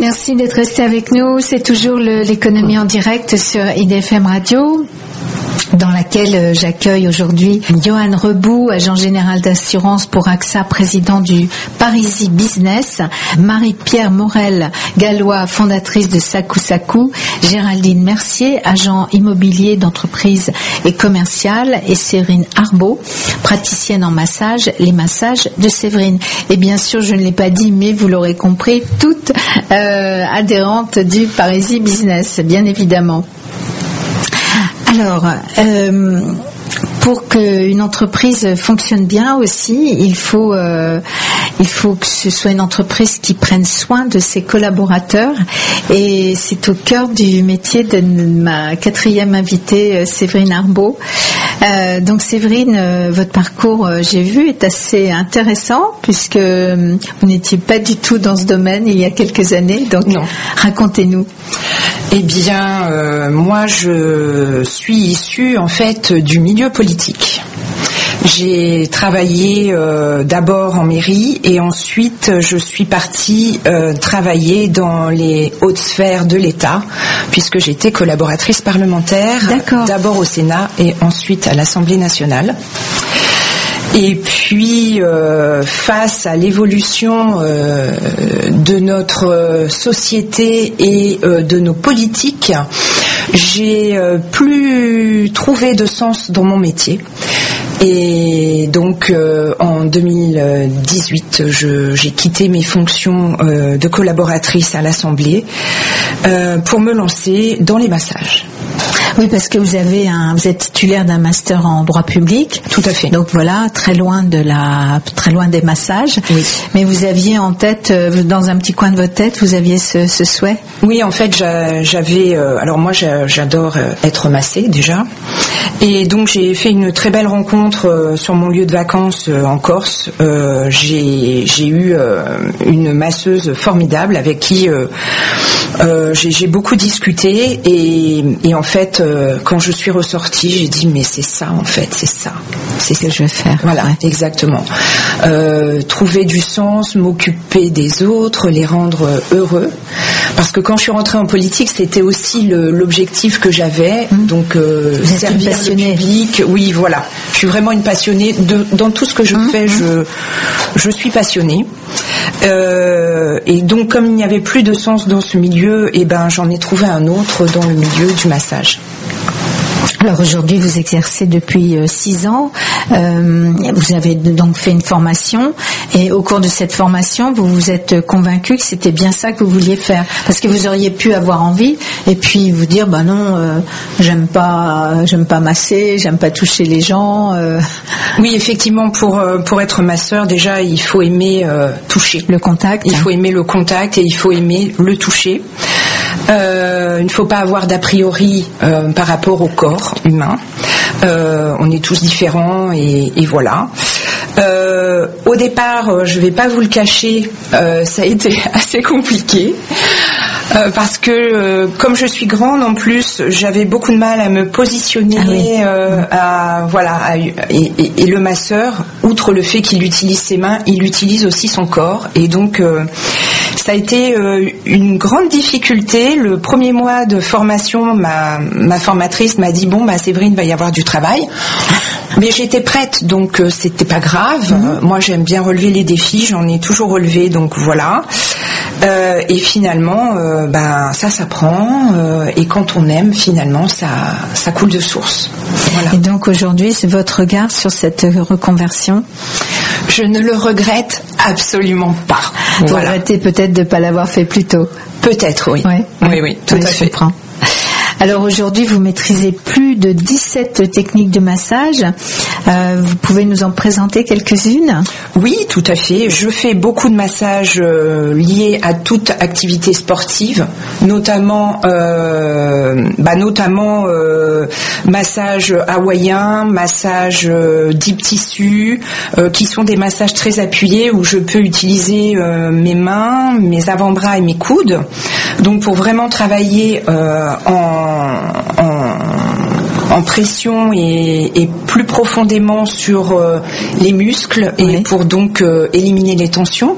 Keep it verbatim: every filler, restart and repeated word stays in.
Merci d'être resté avec nous. C'est toujours le, l'économie en direct sur I D F M Radio, dans laquelle j'accueille aujourd'hui Johan Rebout, agent général d'assurance pour AXA, président du Parisis Business, Marie-Pierre Morel-Gallois, fondatrice de Sakou Sakou, Géraldine Mercier, agent immobilier d'entreprise et commercial, et Séverine Arbeau, praticienne en massage, les massages de Séverine. Et bien sûr, je ne l'ai pas dit, mais vous l'aurez compris, toutes euh, adhérentes du Parisis Business, bien évidemment. Alors, euh, pour qu'une entreprise fonctionne bien aussi, il faut, euh, il faut que ce soit une entreprise qui prenne soin de ses collaborateurs, et c'est au cœur du métier de ma quatrième invitée, Séverine Arbeau. Euh, donc Séverine, euh, votre parcours, euh, j'ai vu, est assez intéressant, puisque euh, vous n'étiez pas du tout dans ce domaine il y a quelques années, donc non. Racontez-nous. Eh bien, euh, moi je suis issue en fait du milieu politique. J'ai travaillé euh, d'abord en mairie, et ensuite je suis partie euh, travailler dans les hautes sphères de l'État, puisque j'étais collaboratrice parlementaire. D'accord. D'abord au Sénat et ensuite à l'Assemblée nationale. Et puis, euh, face à l'évolution euh, de notre société et euh, de nos politiques, j'ai euh, plus trouvé de sens dans mon métier. Et donc, euh, en deux mille dix-huit, je, j'ai quitté mes fonctions euh, de collaboratrice à l'Assemblée euh, pour me lancer dans les massages. Oui, parce que vous avez un, vous êtes titulaire d'un master en droit public. Tout à fait. Donc voilà, très loin de la, très loin des massages. Oui. Mais vous aviez en tête, dans un petit coin de votre tête, vous aviez ce, ce souhait. Oui, en fait, j'avais. Alors moi, j'adore être massée déjà, et donc j'ai fait une très belle rencontre sur mon lieu de vacances en Corse. Euh, j'ai, j'ai eu une masseuse formidable avec qui euh, euh, j'ai, j'ai beaucoup discuté, et, et en fait. Quand je suis ressortie, j'ai dit mais c'est ça en fait, c'est ça, c'est ce que je vais faire. Voilà, ouais. Exactement. Euh, trouver du sens, m'occuper des autres, les rendre heureux. Parce que quand je suis rentrée en politique, c'était aussi le, l'objectif que j'avais. Mmh. Donc euh, servir le public. Oui, voilà. Je suis vraiment une passionnée. De, dans tout ce que je mmh. fais, je je suis passionnée. Euh, et donc, comme il n'y avait plus de sens dans ce milieu, eh ben, j'en ai trouvé un autre dans le milieu du massage. Alors aujourd'hui, vous exercez depuis euh, six ans. Euh, vous avez donc fait une formation, et au cours de cette formation, vous vous êtes convaincu que c'était bien ça que vous vouliez faire, parce que vous auriez pu avoir envie et puis vous dire bah non, euh, j'aime pas, j'aime pas masser, j'aime pas toucher les gens. Euh. Oui, effectivement, pour pour être masseur, déjà, il faut aimer euh, toucher. Le contact. Il faut aimer le contact et il faut aimer le toucher. Euh, il ne faut pas avoir d'a priori euh, par rapport au corps humain. Euh, on est tous différents, et, et voilà. Euh, au départ, je ne vais pas vous le cacher, euh, ça a été assez compliqué. Euh, parce que euh, comme je suis grande en plus, j'avais beaucoup de mal à me positionner. Ah oui. euh, à, voilà, à, et, et, et le masseur, outre le fait qu'il utilise ses mains, il utilise aussi son corps, et donc euh, ça a été euh, une grande difficulté. Le premier mois de formation, ma, ma formatrice m'a dit bon bah Séverine, va y avoir du travail. Mais j'étais prête, donc euh, c'était pas grave. Mmh. Moi, j'aime bien relever les défis, j'en ai toujours relevé, donc voilà. Euh, et finalement, euh, ben ça s'apprend, euh, et quand on aime, finalement, ça, ça coule de source. Voilà. Et donc aujourd'hui, c'est votre regard sur cette reconversion? Je ne le regrette absolument pas. Vous voilà. regrettez peut-être de ne pas l'avoir fait plus tôt? Peut-être, oui. Ouais, oui, oui, oui, tout oui, à je fait. comprends. Alors aujourd'hui, vous maîtrisez plus de dix-sept techniques de massage. Euh, vous pouvez nous en présenter quelques-unes? Oui, tout à fait. Je fais beaucoup de massages euh, liés à toute activité sportive, notamment, euh, bah, notamment euh, massage hawaïen, massage euh, deep tissu, euh, qui sont des massages très appuyés où je peux utiliser euh, mes mains, mes avant-bras et mes coudes. Donc pour vraiment travailler euh, en En, en pression et, et plus profondément sur euh, les muscles, et oui. pour donc euh, éliminer les tensions.